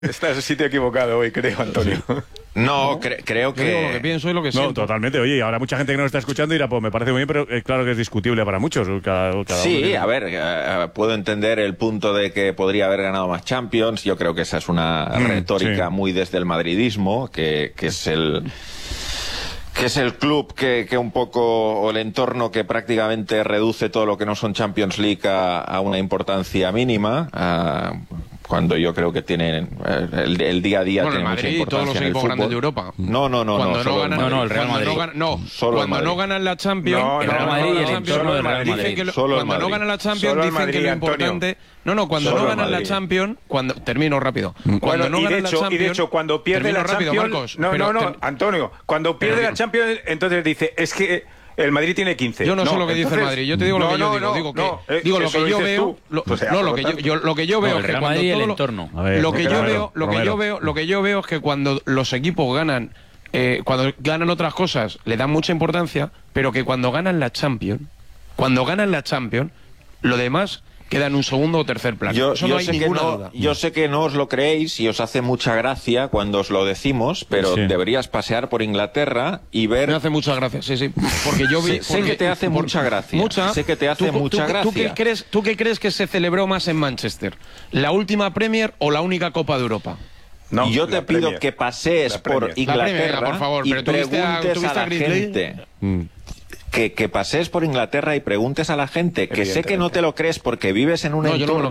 Estás en el sitio equivocado hoy, creo, Antonio. No, creo que... Yo digo lo que pienso y lo que siento. No, totalmente. Oye, y ahora mucha gente que nos está escuchando dirá, pues me parece muy bien, pero claro que es discutible para muchos. Sí, a ver, puedo entender el punto de que podría haber ganado más Champions. Yo creo que esa es una retórica muy desde el madridismo, que es el club que un poco, o el entorno que prácticamente reduce todo lo que no son Champions League a una importancia mínima, cuando yo creo que tienen el día a día tiene mucha importancia. Y todos los equipos grandes de Europa. No, el Real Madrid. Cuando no ganan la Champions, el Real Madrid y el entorno del Real Madrid. Cuando no ganan la Champions dicen que lo importante... cuando no ganan la Champions, termino rápido. Cuando no ganan la Champions, y de hecho, cuando pierde la Champions, Antonio, cuando pierde la Champions, entonces dice, es que el Madrid tiene 15. Yo no sé lo que dice el Madrid, yo te digo lo que yo digo. Digo lo que yo veo, lo que yo veo es que cuando el entorno. Lo que yo veo es que cuando los equipos ganan, cuando ganan otras cosas, le dan mucha importancia, pero que cuando ganan la Champions, lo demás queda en un segundo o tercer plano. Yo sé que no os lo creéis y os hace mucha gracia cuando os lo decimos, pero deberías pasear por Inglaterra y ver... Me hace mucha gracia, sí. Porque yo vi... sé que te hace mucha gracia. Sé que te hace mucha gracia. ¿Tú qué crees que se celebró más en Manchester? ¿La última Premier o la única Copa de Europa? No, y yo te pido que pasees por Inglaterra, por favor, y pero preguntes a la gente... Que pasees por Inglaterra y preguntes a la gente, que sé que no te lo crees porque vives en un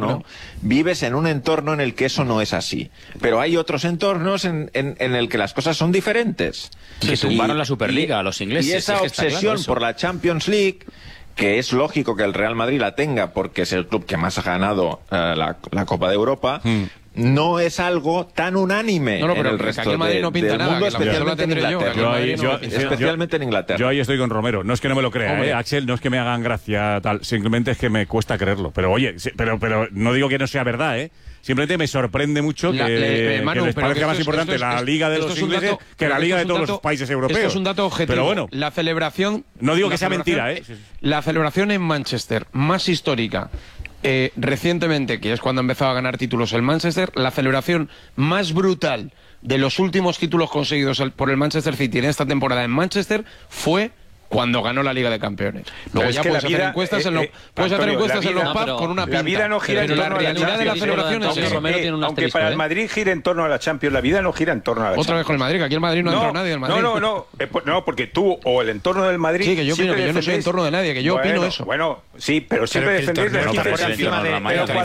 entorno en el que eso no es así. Pero hay otros entornos en el que las cosas son diferentes. Que tumbaron la Superliga a los ingleses. Y esa obsesión por la Champions League, que es lógico que el Real Madrid la tenga porque es el club que más ha ganado la Copa de Europa, no es algo tan unánime en el resto del mundo, especialmente en Inglaterra. Yo ahí estoy con Romero. No es que no me lo crea, Axel, no es que me hagan gracia tal, simplemente es que me cuesta creerlo. Pero oye, pero no digo que no sea verdad, Simplemente me sorprende mucho que les parezca más importante la Liga de los ingleses que la Liga de todos los países europeos. Esto es un dato objetivo. Pero bueno, la celebración... No digo que sea mentira, La celebración en Manchester más histórica recientemente, que es cuando ha empezado a ganar títulos el Manchester, la celebración más brutal de los últimos títulos conseguidos por el Manchester City en esta temporada en Manchester fue cuando ganó la Liga de Campeones. Luego ya puedes hacer encuestas en los pubs con una pinta. La vida no gira en torno a la Champions. De la celebración es eso. Aunque para el Madrid gira en torno a la Champions, la vida no gira en torno a la Champions. Otra vez con el Madrid, que aquí el Madrid no ha entrado nadie del Madrid. No, porque tú o el entorno del Madrid... Sí, que yo opino que yo no soy entorno de nadie, que yo opino eso. Bueno, sí, pero siempre defendéis los equipos encima de...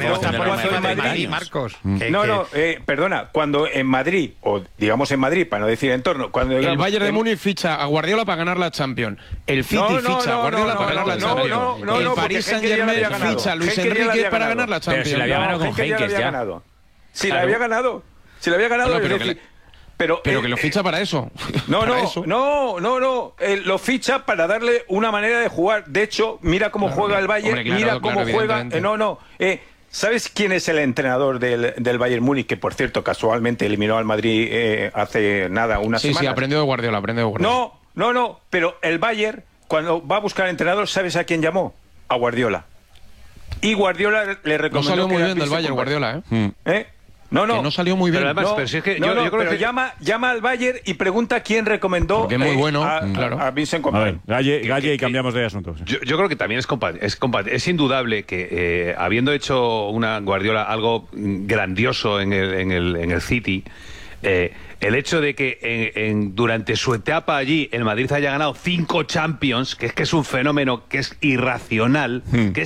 Marcos. Perdona, cuando en Madrid, o digamos en Madrid, para no decir entorno... cuando el Bayern de Múnich ficha a Guardiola para ganar la Champions. El City ficha a Guardiola para ganar la Champions. El Paris Saint-Germain ficha a Luis Enrique para ganar la Champions. Pero si la había ganado con Henkes ya. Si la había ganado. Pero que lo ficha para eso. No. Lo ficha para darle una manera de jugar. De hecho, mira cómo juega el Bayern, mira cómo juega... ¿Sabes quién es el entrenador del Bayern Múnich? Que, por cierto, casualmente eliminó al Madrid hace nada, una semana. Sí, aprendió de Guardiola, No, pero el Bayern, cuando va a buscar entrenador, ¿sabes a quién llamó? A Guardiola. Y Guardiola le recomendó... No salió muy bien del Bayern, Guardiola, No. Que no salió muy bien. Pero además, pero si es que yo creo que llama al Bayern y pregunta quién recomendó porque es muy bueno, a Vincent Kompany. Galle, y cambiamos de asunto. Yo creo que también es indudable que habiendo hecho una Guardiola algo grandioso en el City, el hecho de que durante su etapa allí el Madrid haya ganado 5 Champions, que es un fenómeno que es irracional,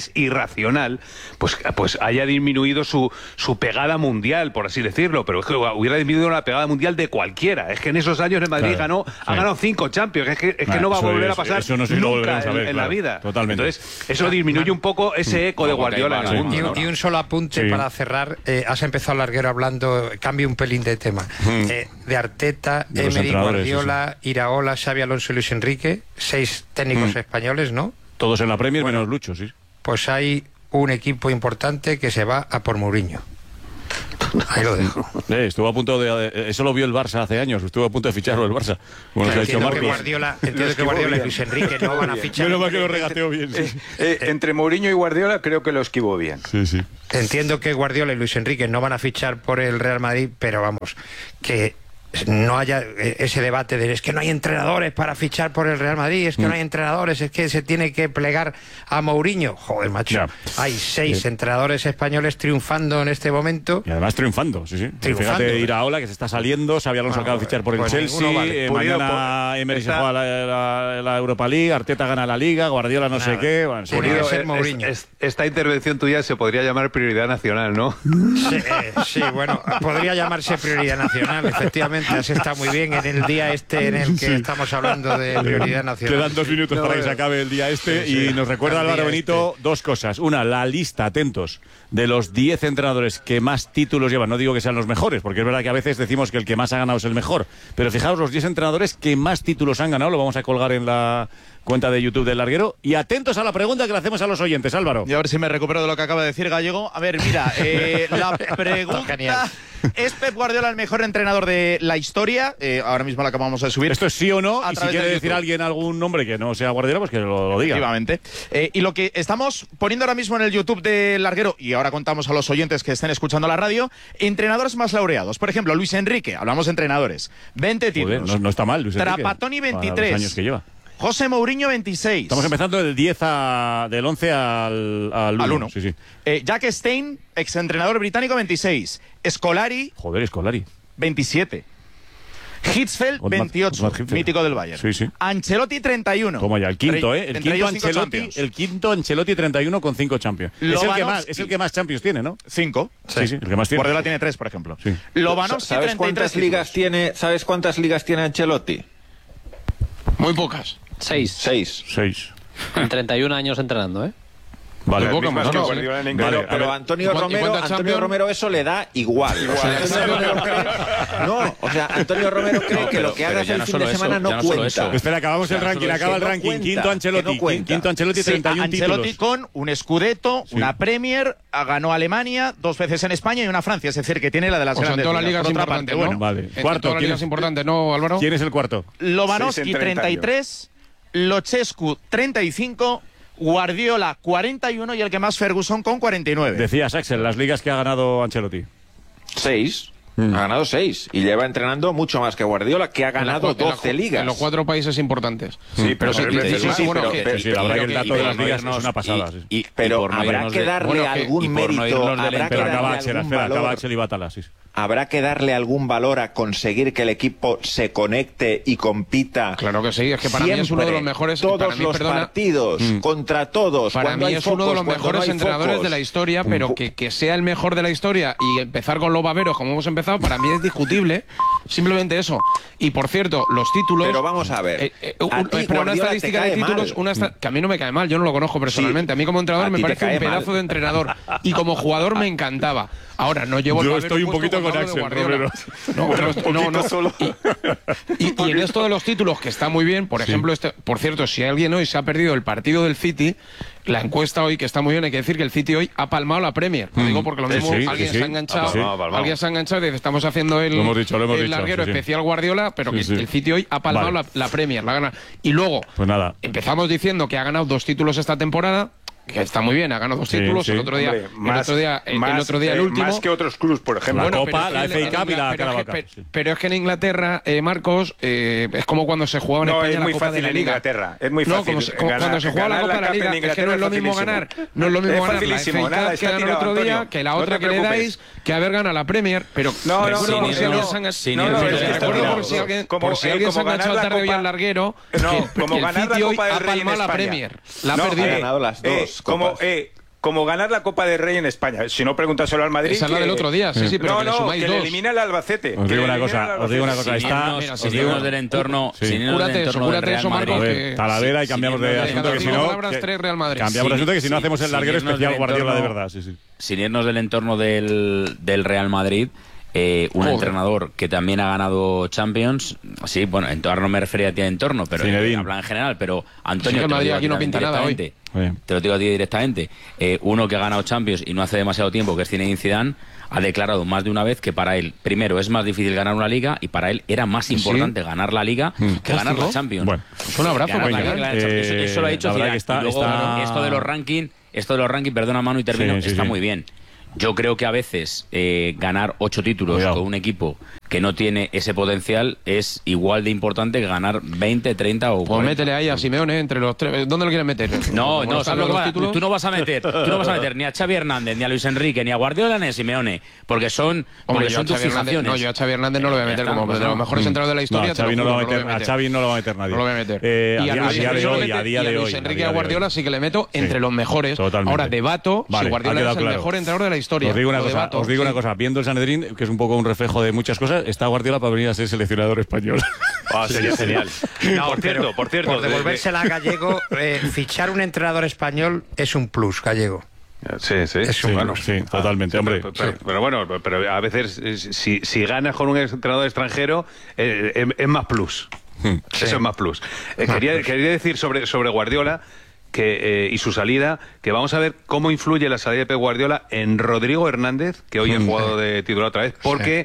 pues haya disminuido su pegada mundial, por así decirlo, pero es que hubiera disminuido la pegada mundial de cualquiera. Es que en esos años el Madrid ha ganado 5 Champions, es que no va a volver a pasar nunca en la vida. Totalmente. Entonces, eso disminuye un poco ese eco de Guardiola en el mundo. Y un solo apunte para cerrar. Has empezado larguero hablando, cambio un pelín de tema. De Arteta, Emery, Guardiola, Iraola, Xabi Alonso y Luis Enrique, 6 técnicos españoles, ¿no? Todos en la Premier, menos Lucho, sí. Pues hay un equipo importante que se va a por Mourinho. Ahí lo dejo. Estuvo a punto de... Eso lo vio el Barça hace años. Estuvo a punto de ficharlo el Barça. Bueno, entiendo que Guardiola y Luis Enrique no van a fichar. Menos mal que lo regateó bien. Entre Mourinho y Guardiola creo que lo esquivó bien. Sí. Entiendo que Guardiola y Luis Enrique no van a fichar por el Real Madrid, pero vamos, que no haya ese debate de es que no hay entrenadores para fichar por el Real Madrid, es que no hay entrenadores, es que se tiene que plegar a Mourinho. Joder, macho, hay 6 entrenadores españoles triunfando en este momento. Y además triunfando, sí. Fíjate, Iraola, que se está saliendo, Xabi Alonso acaba de fichar por el Chelsea, mañana Emery se juega la Europa League, Arteta gana la Liga, Guardiola no sé qué. Bueno, esta intervención tuya se podría llamar prioridad nacional, ¿no? Sí, bueno, podría llamarse prioridad nacional, efectivamente. Has estado muy bien en el día en el que estamos hablando de prioridad nacional. Quedan 2 minutos para que se acabe el día y nos recuerda Álvaro Benito 2 cosas. Una, la lista, atentos, de los 10 entrenadores que más títulos llevan. No digo que sean los mejores, porque es verdad que a veces decimos que el que más ha ganado es el mejor. Pero fijaos, los 10 entrenadores que más títulos han ganado, lo vamos a colgar en la cuenta de YouTube del Larguero. Y atentos a la pregunta que le hacemos a los oyentes, Álvaro. Y a ver si me recupero de lo que acaba de decir Gallego. A ver, mira, la pregunta... ¿Es Pep Guardiola el mejor entrenador de la historia? Ahora mismo la acabamos de subir. Esto es sí o no, y si quiere decir alguien algún nombre que no sea Guardiola, pues que lo diga. Efectivamente. Y lo que estamos poniendo ahora mismo en el YouTube del Larguero, y ahora contamos a los oyentes que estén escuchando la radio, entrenadores más laureados. Por ejemplo, Luis Enrique, hablamos de entrenadores. 20 títulos. Joder, no está mal, Luis Enrique. Trapattoni, 23. Los años que lleva. José Mourinho, 26. Estamos empezando del 11 al 1. Sí. Jack Stein, exentrenador británico, 26. Scolari. Joder, Scolari. 27. Hitzfeld, 28. Mítico del Bayern. Sí. Ancelotti, 31. Toma ya, el quinto, ¿eh? El quinto Ancelotti, 31 con 5 Champions. Es el que más Champions tiene, ¿no? 5. Sí, el que más tiene. Guardiola tiene 3, por ejemplo. Sí. Lobanovsky, ¿Sabes cuántas ligas tiene? ¿Sabes cuántas ligas tiene Ancelotti? Muy pocas. 6. En 31 años entrenando, ¿eh? Vale, pero Antonio Romero eso le da igual. Antonio Romero cree que lo que hagas el fin de semana no cuenta. Espera, acabamos el ranking, acaba el ranking. Quinto Ancelotti, 31 títulos. Ancelotti con un Scudetto, una Premier, ganó Alemania, 2 veces en España y una Francia, es decir, que tiene la de las grandes. En todas las ligas importantes, ¿no? Vale. Cuarto, todas las ligas importantes, ¿no, Álvaro? ¿Quién es el cuarto? Lobanovsky, 33, Luchescu, 35, Guardiola, 41 y el que más, Ferguson, con 49. Decías, Axel, las ligas que ha ganado Ancelotti. 6. Ha ganado 6 y lleva entrenando mucho más que Guardiola, que ha ganado 12 ligas. En los 4 países importantes. Sí, pero la verdad que el dato de las ligas es una pasada. Pero habrá que darle algún mérito. Acaba Axel y Batala, sí. Habrá que darle algún valor a conseguir que el equipo se conecte y compita. Claro que sí, es que para mí es uno de los mejores. Todos los partidos, contra todos. Para mí es uno de los mejores entrenadores de la historia, pero que sea el mejor de la historia y empezar con los baberos como hemos empezado, para mí es discutible. Simplemente eso. Y por cierto, los títulos. Pero vamos a ver. Pero una estadística de títulos, que a mí no me cae mal, yo no lo conozco personalmente. A mí como entrenador me parece un pedazo de entrenador. Y como jugador me encantaba. Ahora no llevo. Yo estoy un poquito con Axel Romero. No. Solo. Y en esto de los títulos, que está muy bien, por ejemplo, por cierto, si alguien hoy se ha perdido el partido del City, la encuesta hoy, que está muy bien, hay que decir que el City hoy ha palmado la Premier. Lo digo porque lo mismo alguien se ha enganchado. Alguien se ha enganchado y dice, estamos haciendo el larguero especial Guardiola, pero que el City hoy ha palmado la Premier, la gana. Y luego, empezamos diciendo que ha ganado 2 títulos esta temporada, que está muy bien, ha ganado 2 títulos, el otro día el último. Más que otros clubes, por ejemplo. La Copa, la FA Cup y la Carabao Cup. Pero es que en Inglaterra, Marcos, es como cuando se jugaba en España la Copa de la Liga. Es muy fácil. Cuando se juega la Copa de la Liga, es que no es lo mismo ganar. No es lo mismo ganar la FA Cup que ganó el otro día, que la otra que le dais, que haber ganado la Premier. Pero por si alguien se ha enganchado tarde hoy al larguero, que el City hoy ha palmado la Premier. La ha perdido. Ha ganado las 2. Como ganar la Copa del Rey en España. Si no, pregúntaselo al Madrid. Esa es la del otro día, sí, pero que le sumáis 2. Que le elimina el Albacete. Os digo una cosa. Sin irnos del entorno. Cúrate eso, Marcos. Talavera y cambiamos de asunto, que si no. Cambiamos de asunto, que si no hacemos el larguero especial Guardiola de verdad. Sin irnos del entorno del Real Madrid. un entrenador que también ha ganado Champions. Sí, bueno, entorno no me refería a ti a entorno, pero habla en general. Pero Antonio, sí, Madrid aquí no pinta nada hoy. Te lo digo a ti directamente. Uno que ha ganado Champions y no hace demasiado tiempo, que es Zinedine Zidane, ha declarado más de una vez que para él, primero, es más difícil ganar una liga y para él era más importante ganar la liga que ganar la Champions. Bueno, un abrazo. Eso lo ha dicho Zidane. Y luego, esto de los rankings, perdona Manu y termino, está muy bien. Yo creo que a veces ganar 8 títulos con un equipo que no tiene ese potencial es igual de importante que ganar 20, 30 o 40. Pues métele ahí a Simeone entre los tres. ¿Dónde lo quieres meter? No, ¿sabes lo que tú no vas a meter ni a Xavi Hernández, ni a Luis Enrique, ni a Guardiola, ni a Simeone, porque son tus fijaciones. No, yo a Xavi Hernández no lo voy a meter como de los mejores entrenadores de la historia. A Xavi no lo va a meter nadie. No lo voy a meter. A día de hoy. Luis Enrique y a Guardiola sí que le meto entre los mejores. Ahora debato si Guardiola es el mejor entrenador de la historia. Os digo una cosa, viendo el Sanedrín, que es un poco un reflejo de muchas cosas, está Guardiola para venir a ser seleccionador español. Sería genial. No, por cierto. Por devolvérsela a Gallego, fichar un entrenador español es un plus, Gallego. Sí. Totalmente, hombre. Pero bueno, a veces si ganas con un entrenador extranjero, es más plus. Eso es más plus. Quería decir sobre Guardiola y su salida, que vamos a ver cómo influye la salida de Pep Guardiola en Rodrigo Hernández, que hoy ha jugado de titular otra vez, porque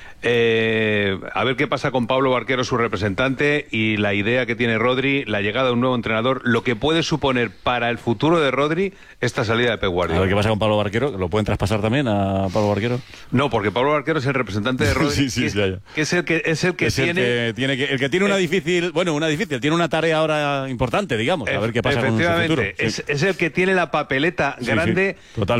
a ver qué pasa con Pablo Barquero, su representante, y la idea que tiene Rodri, la llegada de un nuevo entrenador, lo que puede suponer para el futuro de Rodri esta salida de Pep Guardiola. A ver qué pasa con Pablo Barquero, ¿lo pueden traspasar también a Pablo Barquero? No, porque Pablo Barquero es el representante de Rodri, que es el que tiene una difícil, tiene una tarea ahora importante, digamos, a ver qué pasa con su futuro. Es el que tiene la papeleta grande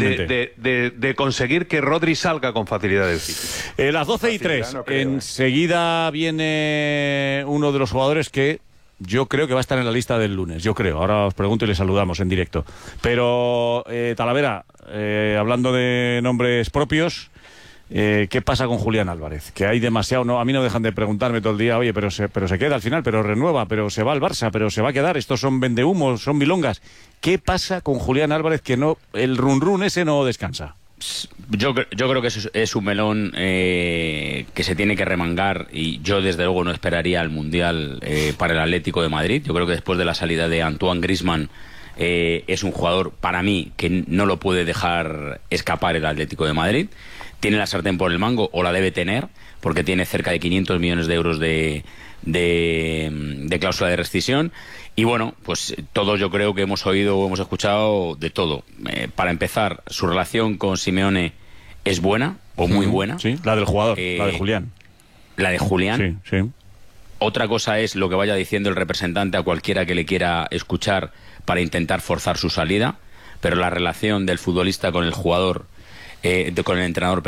de conseguir que Rodri salga con facilidad del sitio. Las 12:03. Enseguida viene uno de los jugadores que yo creo que va a estar en la lista del lunes. Yo creo. Ahora os pregunto y le saludamos en directo. Pero, Talavera, hablando de nombres propios, ¿qué pasa con Julián Álvarez? Que hay demasiado. A mí no dejan de preguntarme todo el día, oye, pero se queda al final, pero renueva, pero se va al Barça, pero se va a quedar. Estos son vendehumos, son milongas. ¿Qué pasa con Julián Álvarez que el run ese no descansa? Yo creo que es un melón que se tiene que remangar, y yo desde luego no esperaría al Mundial para el Atlético de Madrid. Yo creo que después de la salida de Antoine Griezmann es un jugador para mí que no lo puede dejar escapar el Atlético de Madrid. Tiene la sartén por el mango, o la debe tener, porque tiene cerca de 500 millones de euros de cláusula de rescisión. Y bueno, pues todos yo creo que hemos oído o hemos escuchado de todo. Para empezar, su relación con Simeone es buena, o muy buena. Sí, la del jugador, la de Julián. La de Julián. Sí. Otra cosa es lo que vaya diciendo el representante a cualquiera que le quiera escuchar para intentar forzar su salida, pero la relación del futbolista con el jugador, con el entrenador,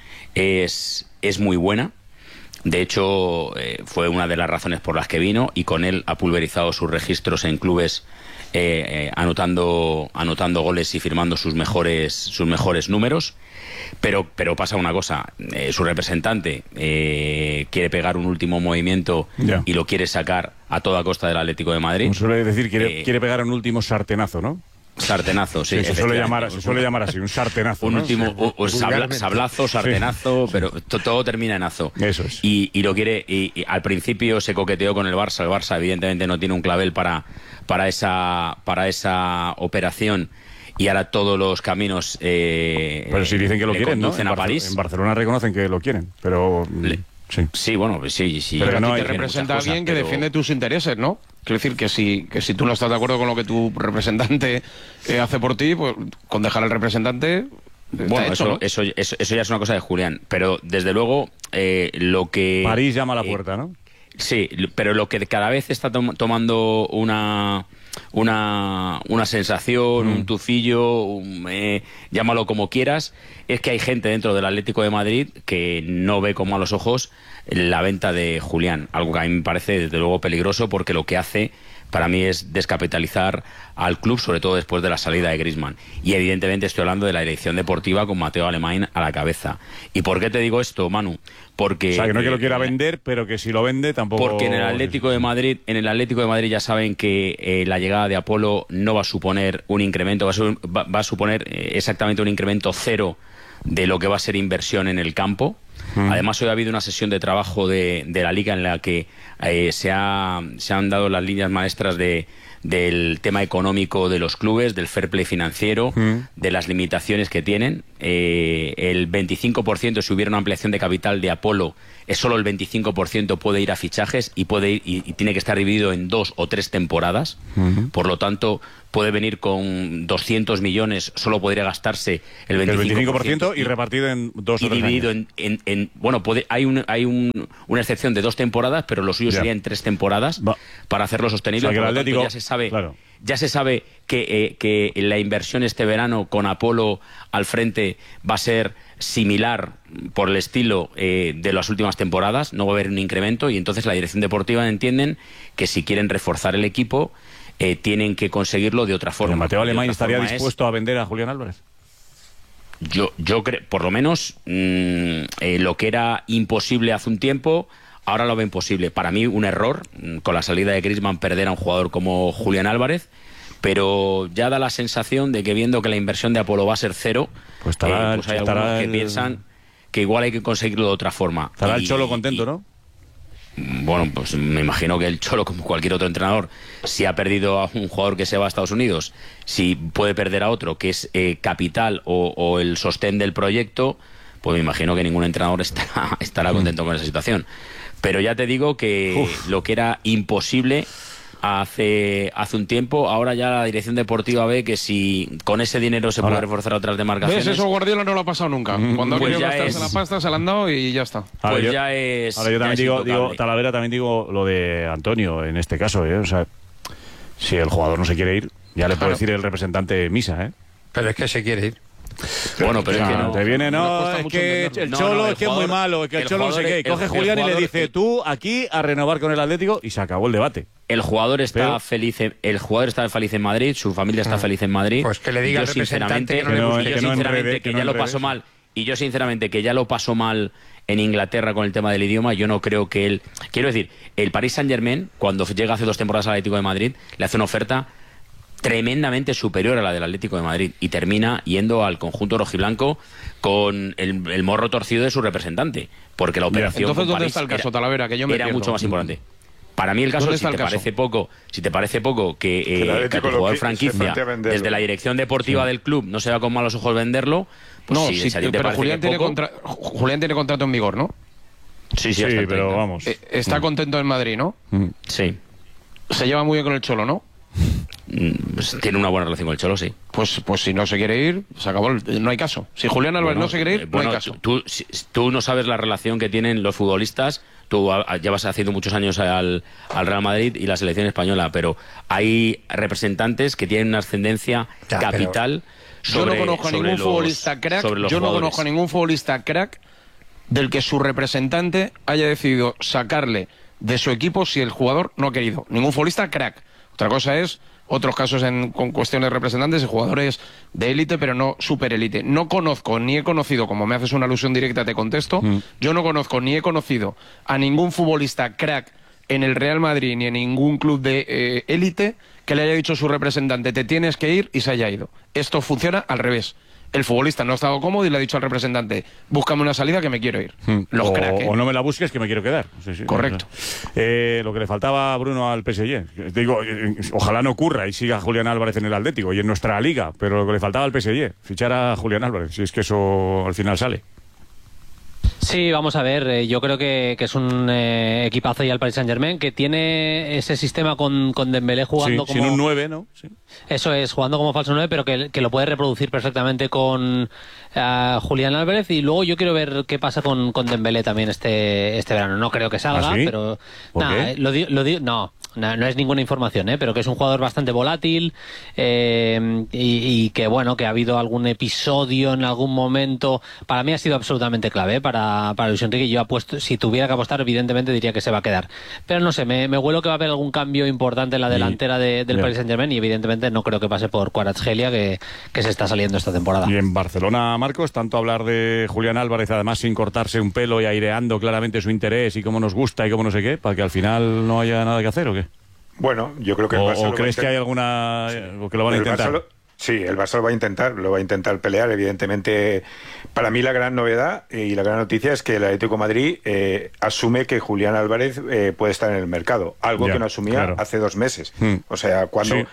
es muy buena. De hecho, fue una de las razones por las que vino, y con él ha pulverizado sus registros en clubes, anotando goles y firmando sus mejores números. Pero pasa una cosa, su representante quiere pegar un último movimiento y lo quiere sacar a toda costa del Atlético de Madrid. Como suele decir, quiere pegar un último sartenazo, ¿no? Sartenazo, sí. Se suele llamar así, un sartenazo. Un último sablazo, sartenazo, pero todo termina en azo. Eso es. Y lo quiere. Y al principio se coqueteó con el Barça. El Barça, evidentemente, no tiene un clavel para esa operación. Y ahora todos los caminos. Pero si dicen que lo quieren, ¿no? A París. En Barcelona reconocen que lo quieren, pero. Sí, bueno, sí. Pero no te representa a alguien que defiende tus intereses, ¿no? Quiero decir que si tú no estás de acuerdo con lo que tu representante hace por ti, pues con dejar al representante. Bueno, eso ya es una cosa de Julián. Pero desde luego, lo que. París llama a la puerta, ¿no? Sí, pero lo que cada vez está tomando una sensación, un tufillo, llámalo como quieras, es que hay gente dentro del Atlético de Madrid que no ve con malos ojos la venta de Julián, algo que a mí me parece desde luego peligroso, porque lo que hace para mí es descapitalizar al club, sobre todo después de la salida de Griezmann. Y evidentemente estoy hablando de la dirección deportiva con Mateo Alemany a la cabeza. ¿Y por qué te digo esto, Manu? Porque, o sea, que no que lo quiera vender, pero que si lo vende tampoco. Porque en el Atlético de Madrid ya saben que la llegada de Apolo no va a suponer un incremento, va a suponer exactamente un incremento cero de lo que va a ser inversión en el campo. Además, hoy ha habido una sesión de trabajo de la Liga en la que se han dado las líneas maestras del tema económico de los clubes, del fair play financiero, de las limitaciones que tienen. El 25%, si hubiera una ampliación de capital de Apolo, es solo el 25% puede ir a fichajes y tiene que estar dividido en 2 o 3 temporadas. Por lo tanto, puede venir con 200 millones, solo podría gastarse el 25%, y repartido en 2 o 3 dividido años. Bueno, hay una excepción de 2 temporadas, pero lo suyo sería en 3 temporadas para hacerlo sostenible. O sea, que por lo tanto, ya se sabe que la inversión este verano con Apolo al frente va a ser similar por el estilo de las últimas temporadas, no va a haber un incremento, y entonces la dirección deportiva entienden que si quieren reforzar el equipo tienen que conseguirlo de otra forma. ¿Mateo Alemán estaría dispuesto a vender a Julián Álvarez? Yo creo, por lo menos, lo que era imposible hace un tiempo, ahora lo ve imposible. Para mí, un error, con la salida de Griezmann, perder a un jugador como Julián Álvarez, pero ya da la sensación de que, viendo que la inversión de Apolo va a ser 0, pues hay algunos que piensan que igual hay que conseguirlo de otra forma. Estará el Cholo contento, ¿no? Bueno, pues me imagino que el Cholo, como cualquier otro entrenador, si ha perdido a un jugador que se va a Estados Unidos, si puede perder a otro que es capital o el sostén del proyecto, pues me imagino que ningún entrenador estará contento con esa situación. Pero ya te digo que lo que era imposible hace un tiempo, ahora ya la dirección deportiva ve que si con ese dinero se puede reforzar otras demarcaciones. ¿Ves? Eso Guardiola no lo ha pasado nunca. Cuando ha querido gastarse la pasta, se la han dado y ya está. Ahora yo también digo, Talavera, también digo lo de Antonio en este caso, O sea, si el jugador no se quiere ir, ya le puede decir el representante Misa, Pero es que se quiere ir. Bueno, pero es que no. Te viene, es que el Cholo es que es muy malo, es que el Cholo no sé qué. Coge Julián y le dice, tú aquí a renovar con el Atlético, y se acabó el debate. El jugador está feliz en Madrid, su familia está feliz en Madrid. Pues que le diga al representante que ya lo pasó mal. Y yo, sinceramente, que ya lo pasó mal en Inglaterra con el tema del idioma, yo no creo que él... Quiero decir, el Paris Saint-Germain, cuando llega hace 2 temporadas al Atlético de Madrid, le hace una oferta tremendamente superior a la del Atlético de Madrid y termina yendo al conjunto rojiblanco con el morro torcido de su representante, porque la operación... Entonces, ¿dónde está el caso, Talavera? Que yo me era mucho más importante. Para mí el caso, si te parece poco que el jugador franquicia, desde la dirección deportiva del club, no se va con malos ojos venderlo, pues no, pero Julián tiene contrato en vigor, ¿no? Sí, pero vamos. Está contento en Madrid, ¿no? Sí. Se lleva muy bien con el Cholo, ¿no? Pues tiene una buena relación con el Cholo, sí. Pues si no se quiere ir, se acabó, no hay caso. Si Julián Álvarez no se quiere ir, no hay caso. Tú no sabes la relación que tienen los futbolistas. Tú llevas haciendo muchos años al Real Madrid y la selección española, pero hay representantes que tienen una ascendencia capital sobre... Yo no conozco a ningún futbolista crack. Yo no conozco a ningún futbolista crack del que su representante haya decidido sacarle de su equipo si el jugador no ha querido. Ningún futbolista crack. Otra cosa es otros casos con cuestiones de representantes y jugadores de élite, pero no superélite. No conozco, ni he conocido, como me haces una alusión directa, te contesto, yo no conozco ni he conocido a ningún futbolista crack en el Real Madrid ni en ningún club de élite que le haya dicho a su representante, te tienes que ir, y se haya ido. Esto funciona al revés. El futbolista no ha estado cómodo y le ha dicho al representante, búscame una salida que me quiero ir. O no me la busques que me quiero quedar. Sí, correcto. Lo que le faltaba a Bruno al PSG. Digo, ojalá no ocurra y siga Julián Álvarez en el Atlético y en nuestra liga, pero lo que le faltaba al PSG, fichar a Julián Álvarez, si es que eso al final sale. Sí, vamos a ver, yo creo que es un equipazo ya el Paris Saint-Germain, que tiene ese sistema con Dembélé jugando como... sin un 9, ¿no? Sí. Eso es, jugando como falso 9, pero que lo puede reproducir perfectamente con Julián Álvarez, y luego yo quiero ver qué pasa con Dembélé también este verano. No creo que salga, ¿Ah, sí? pero... No es ninguna información, pero que es un jugador bastante volátil y que, bueno, que ha habido algún episodio en algún momento. Para mí ha sido absolutamente clave para Luis Enrique. Yo apuesto, si tuviera que apostar, evidentemente diría que se va a quedar. Pero no sé, me huelo que va a haber algún cambio importante en la delantera del Paris Saint-Germain, y evidentemente no creo que pase por Kvaratskhelia, que se está saliendo esta temporada. Y en Barcelona, Marcos, tanto hablar de Julián Álvarez, además sin cortarse un pelo y aireando claramente su interés y cómo nos gusta y cómo no sé qué, para que al final no haya nada que hacer, ¿o qué? Bueno, yo creo que ¿O crees que hay alguna... o que lo van a intentar? Sí, el Barça lo va a intentar pelear, evidentemente. Para mí la gran novedad y la gran noticia es que el Atlético de Madrid asume que Julián Álvarez puede estar en el mercado, algo que no asumía hace 2 meses. O sea,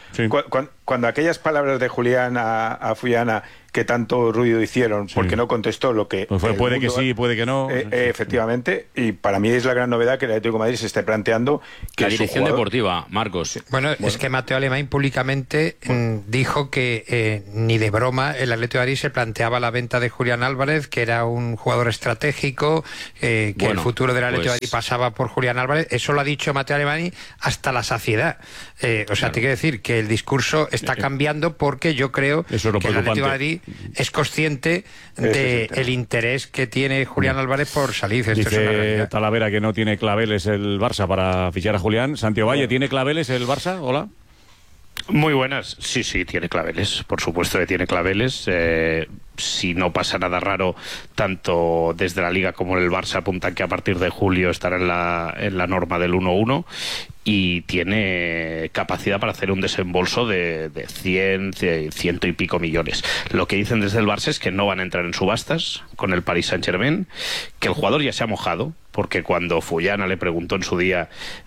cuando aquellas palabras de Julián a Fuyana que tanto ruido hicieron porque no contestó lo que... Pues puede que sí, puede que no. Efectivamente, y para mí es la gran novedad que el Atlético de Madrid se esté planteando que la dirección deportiva, Marcos. Bueno, es que Mateo Alemán públicamente dijo que ni de broma el Atlético de Madrid se planteaba la venta de Julián Álvarez, que era un jugador estratégico, que el futuro del Atlético de Madrid pasaba por Julián Álvarez. Eso lo ha dicho Mateo Alemán hasta la saciedad. O sea, te quiero decir que el discurso está cambiando porque yo creo que el Atlético de Madrid es consciente del interés que tiene Julián Álvarez por salir. Dice Talavera que no tiene claveles el Barça para fichar a Julián. Santiago Valle, ¿tiene claveles el Barça? Hola. Muy buenas. Sí, tiene claveles. Por supuesto que tiene claveles. Si no pasa nada raro, tanto desde la Liga como el Barça apuntan que a partir de julio estará en la norma del 1-1 y tiene capacidad para hacer un desembolso de 100 y pico millones. Lo que dicen desde el Barça es que no van a entrar en subastas con el Paris Saint-Germain, que el jugador ya se ha mojado, porque cuando Fuyana le preguntó en su día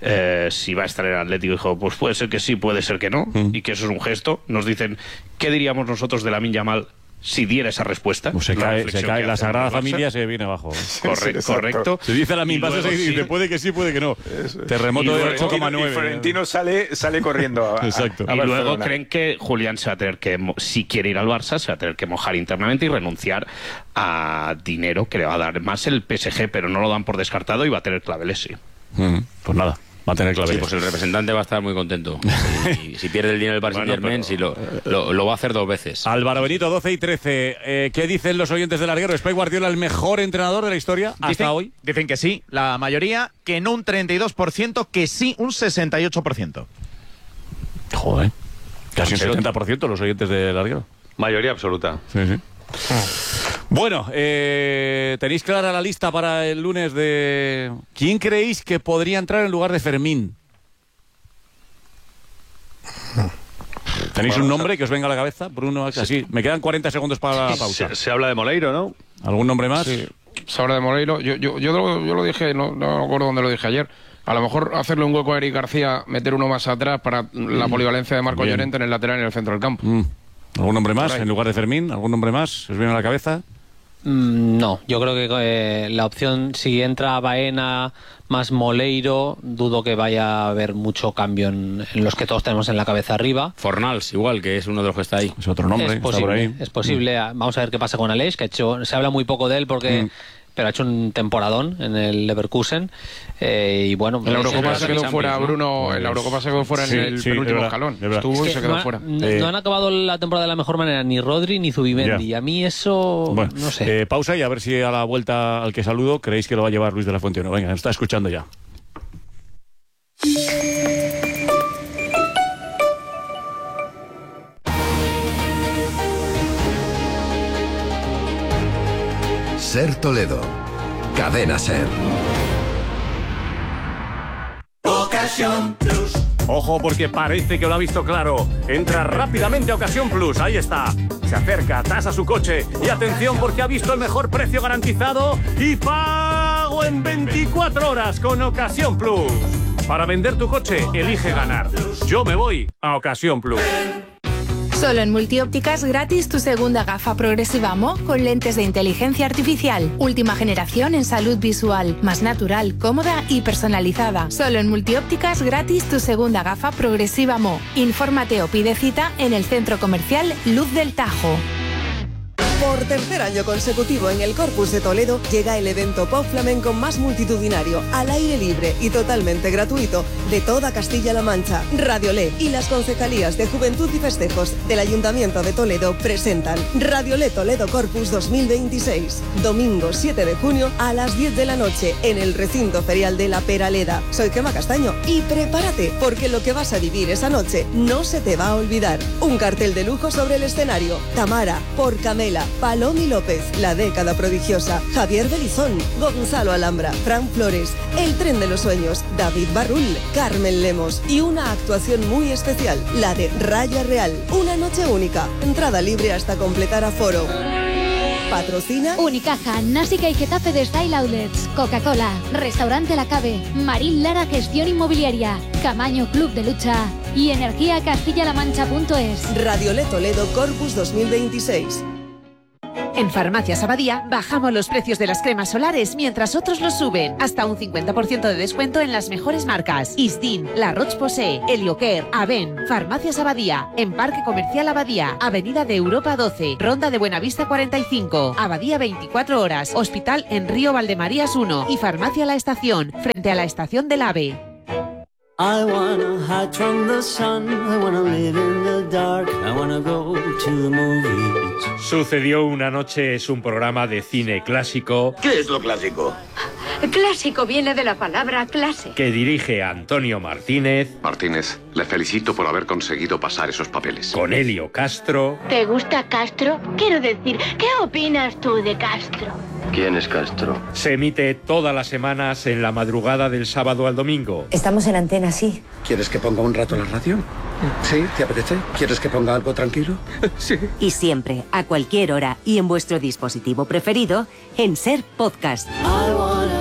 si va a estar en el Atlético, dijo, pues puede ser que sí, puede ser que no, y que eso es un gesto. Nos dicen, ¿qué diríamos nosotros de Lamine Yamal si diera esa respuesta? Pues se cae la Sagrada Familia, se viene abajo. Correcto. Se dice la misma, se dice, puede que sí, puede que no. Terremoto de 8,9. Y Florentino sale corriendo. Exacto. Y luego creen que Julián se va a tener que, si quiere ir al Barça, se va a tener que mojar internamente y renunciar a dinero que le va a dar más el PSG, pero no lo dan por descartado y va a tener claveles, sí. Pues nada. Va a tener claveles. Sí, pues el representante va a estar muy contento. Si pierde el dinero del Paris Saint-Germain, lo va a hacer 2 veces. Álvaro Benito, 12 y 13. ¿Qué dicen los oyentes del Larguero? ¿Es Pep Guardiola el mejor entrenador de la historia hasta hoy? Dicen que sí, la mayoría, que no un 32%, que sí un 68%. Joder, casi un 70% los oyentes del Larguero. Mayoría absoluta. Sí. Bueno, ¿tenéis clara la lista para el lunes de... ¿Quién creéis que podría entrar en lugar de Fermín? ¿Tenéis un nombre que os venga a la cabeza? Bruno, así. Me quedan 40 segundos para la pausa. Se habla de Moleiro, ¿no? ¿Algún nombre más? Sí, se habla de Moleiro. Yo lo dije, no me acuerdo dónde lo dije ayer. A lo mejor hacerle un hueco a Eric García, meter uno más atrás para la polivalencia de Marco Llorente en el lateral y en el centro del campo. ¿Algún nombre más en lugar de Fermín? ¿Algún nombre más? ¿Os viene a la cabeza? No, yo creo que la opción, si entra Baena más Moleiro, dudo que vaya a haber mucho cambio en los que todos tenemos en la cabeza arriba. Fornals, igual, que es uno de los que está ahí. Es otro nombre, está por ahí. Es posible. Vamos a ver qué pasa con Aleix, que se habla muy poco de él porque... pero ha hecho un temporadón en el Leverkusen y bueno, en la Eurocopa se quedó fuera, ¿no? Bruno, en la Eurocopa se quedó fuera en el penúltimo escalón, estuvo y se quedó fuera. No han acabado la temporada de la mejor manera ni Rodri ni Zubimendi, y a mí eso no sé. Pausa y a ver si a la vuelta al que saludo creéis que lo va a llevar Luis de la Fuente o no. Venga, nos está escuchando ya. Ser Toledo, Cadena Ser. Ocasión Plus. Ojo, porque parece que lo ha visto claro. Entra rápidamente a Ocasión Plus, ahí está. Se acerca, tasa su coche y atención porque ha visto el mejor precio garantizado y pago en 24 horas con Ocasión Plus. Para vender tu coche, elige ganar. Yo me voy a Ocasión Plus. Solo en Multiópticas gratis tu segunda gafa progresiva Mo con lentes de inteligencia artificial. Última generación en salud visual, más natural, cómoda y personalizada. Solo en Multiópticas gratis tu segunda gafa progresiva Mo. Infórmate o pide cita en el centro comercial Luz del Tajo. Por tercer año consecutivo en el Corpus de Toledo llega el evento pop flamenco más multitudinario, al aire libre y totalmente gratuito de toda Castilla-La Mancha. Radiolé y las concejalías de Juventud y Festejos del Ayuntamiento de Toledo presentan Radiolé Toledo Corpus 2026. Domingo 7 de junio a las 10 de la noche en el recinto ferial de La Peraleda. Soy Gemma Castaño y prepárate porque lo que vas a vivir esa noche no se te va a olvidar. Un cartel de lujo sobre el escenario. Tamara, por Camela, Palomi López, La década prodigiosa, Javier Belizón, Gonzalo Alhambra, Fran Flores, El tren de los sueños, David Barrul, Carmen Lemos y una actuación muy especial, la de Raya Real. Una noche única, entrada libre hasta completar aforo. Patrocina Unicaja, Násica y Getafe de Style Outlets, Coca-Cola, Restaurante La Cave, Marín Lara Gestión Inmobiliaria, Camaño Club de Lucha y Energía Castilla-La Mancha.es. Radiolé Toledo Corpus 2026. En Farmacias Abadía bajamos los precios de las cremas solares mientras otros los suben. Hasta un 50% de descuento en las mejores marcas. Isdin, La Roche-Posay, Heliocare, Aven. Farmacias Abadía, en Parque Comercial Abadía, Avenida de Europa 12, Ronda de Buenavista 45, Abadía 24 horas, Hospital en Río Valdemarías 1 y Farmacia La Estación, frente a la estación del AVE. I wanna hide from the sun, I wanna live in the dark, I wanna go to the movies. Sucedió una noche es un programa de cine clásico. ¿Qué es lo clásico? Clásico viene de la palabra clase. Que dirige Antonio Martínez. Martínez, le felicito por haber conseguido pasar esos papeles. Con Helio Castro. ¿Te gusta Castro? Quiero decir, ¿qué opinas tú de Castro? ¿Quién es Castro? Se emite todas las semanas en la madrugada del sábado al domingo. Estamos en Antena, sí. ¿Quieres que ponga un rato la radio? ¿Sí? ¿Te apetece? ¿Quieres que ponga algo tranquilo? Sí. Y siempre, a cualquier hora y en vuestro dispositivo preferido, en Ser Podcast.